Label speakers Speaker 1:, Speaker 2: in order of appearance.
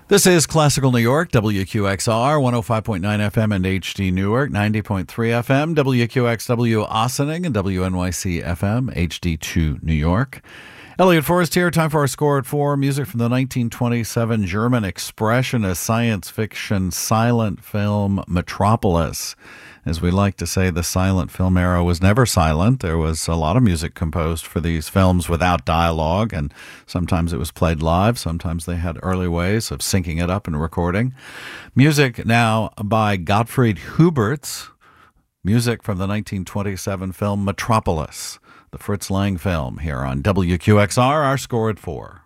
Speaker 1: This is Classical New York, WQXR, 105.9 FM and HD Newark, 90.3 FM, WQXW Ossining, and WNYC FM, HD2 New York. Elliot Forrest here. Time for our score at 4. Music from the 1927 German expressionist science fiction silent film Metropolis. As we like to say, the silent film era was never silent. There was a lot of music composed for these films without dialogue, and sometimes it was played live. Sometimes they had early ways of syncing it up and recording. Music now by Gottfried Huberts. Music from the 1927 film Metropolis, the Fritz Lang film, here on WQXR, our score at 4.